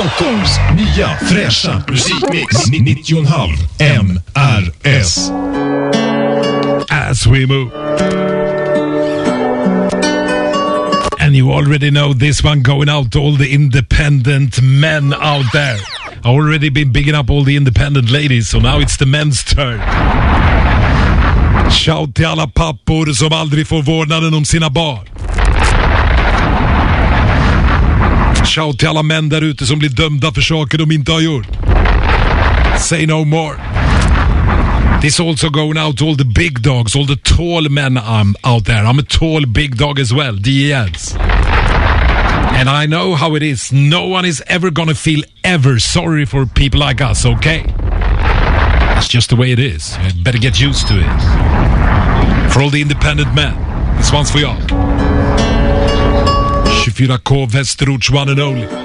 Stockholms nya fräscha musikmix 90,5 MRS. As we move. And you already know this one going out to all the independent men out there. I've already been bigging up all the independent ladies, so now it's the men's turn. Shout till alla pappor som aldrig får vårdnaden om sina barn. Shout till alla män där ute som blir dömda för saker de inte har gjort. Say no more. This also going out to all the big dogs, all the tall men out there. I'm a tall big dog as well, DES. And I know how it is. No one is ever gonna feel ever sorry for people like us, okay? It's just the way it is. You better get used to it. For all the independent men, this one's for y'all. 24K Västerorts one and only.